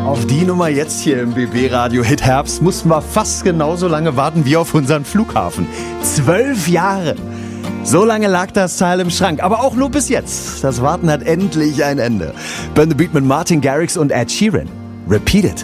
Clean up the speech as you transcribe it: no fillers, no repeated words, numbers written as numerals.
Auf die Nummer jetzt hier im BB-Radio Hit Herbst mussten wir fast genauso lange warten wie auf unseren Flughafen. 12 Jahre. So lange lag das Teil im Schrank, aber auch nur bis jetzt. Das Warten hat endlich ein Ende. Burn the Beat mit Martin Garrix und Ed Sheeran. Repeat It.